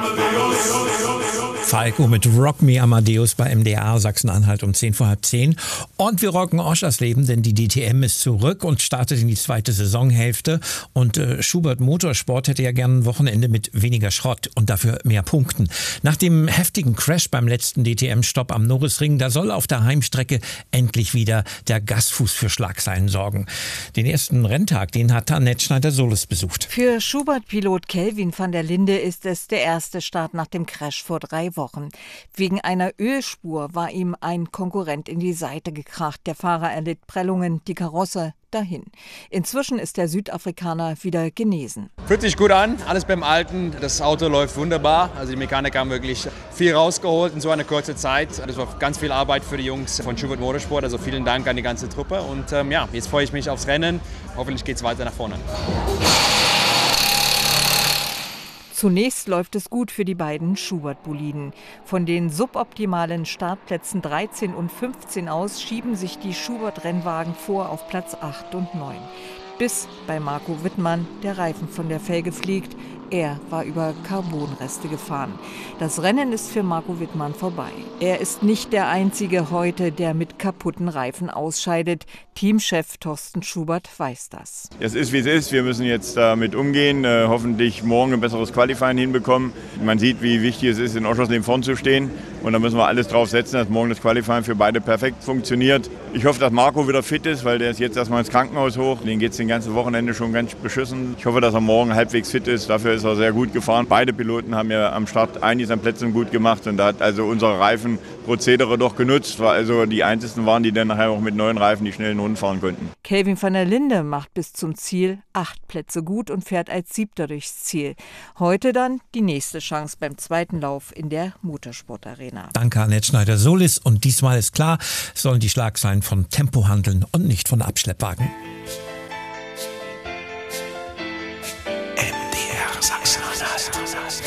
Falco mit Rock Me Amadeus bei MDR Sachsen-Anhalt um 10:10. Und wir rocken Oschersleben, denn die DTM ist zurück und startet in die zweite Saisonhälfte. Und Schubert Motorsport hätte ja gerne ein Wochenende mit weniger Schrott und dafür mehr Punkten. Nach dem heftigen Crash beim letzten DTM-Stopp am Norrisring, da soll auf der Heimstrecke endlich wieder der Gasfuß für Schlagzeilen sorgen. Den ersten Renntag, den hat Annette Schneider-Solis besucht. Für Schubert-Pilot Kelvin van der Linde ist es der erste Start nach dem Crash vor 3 Wochen. Wegen einer Ölspur war ihm ein Konkurrent in die Seite gekracht. Der Fahrer erlitt Prellungen, die Karosse dahin. Inzwischen ist der Südafrikaner wieder genesen. Fühlt sich gut an, alles beim Alten. Das Auto läuft wunderbar. Also die Mechaniker haben wirklich viel rausgeholt in so einer kurzen Zeit. Das war ganz viel Arbeit für die Jungs von Schubert Motorsport. Also vielen Dank an die ganze Truppe. Und jetzt freue ich mich aufs Rennen. Hoffentlich geht es weiter nach vorne. Zunächst läuft es gut für die beiden Schubert-Boliden. Von den suboptimalen Startplätzen 13 und 15 aus schieben sich die Schubert-Rennwagen vor auf Platz 8 und 9. Bis bei Marco Wittmann der Reifen von der Felge fliegt. Er war über Carbonreste gefahren. Das Rennen ist für Marco Wittmann vorbei. Er ist nicht der Einzige heute, der mit kaputten Reifen ausscheidet. Teamchef Thorsten Schubert weiß das. Es ist, wie es ist. Wir müssen jetzt damit umgehen. Hoffentlich morgen ein besseres Qualifying hinbekommen. Man sieht, wie wichtig es ist, in Oschersleben vorn zu stehen. Und da müssen wir alles drauf setzen, dass morgen das Qualifying für beide perfekt funktioniert. Ich hoffe, dass Marco wieder fit ist, weil der ist jetzt erstmal ins Krankenhaus hoch. Den geht es den ganzen Wochenende schon ganz beschissen. Ich hoffe, dass er morgen halbwegs fit ist. Dafür ist er sehr gut gefahren. Beide Piloten haben ja am Start einiges an Plätzen gut gemacht. Und da hat also unser Reifenprozedere doch genutzt, weil also die einzigen waren, die dann nachher auch mit neuen Reifen die schnellen Runden fahren konnten. Kelvin van der Linde macht bis zum Ziel 8 Plätze gut und fährt als 7. durchs Ziel. Heute dann die nächste Chance beim zweiten Lauf in der Motorsportarena. Danke, Annette Schneider-Solis. Und diesmal ist klar, es sollen die Schlagzeilen von Tempo handeln und nicht von Abschleppwagen. MDR Sachsen-Anhalt.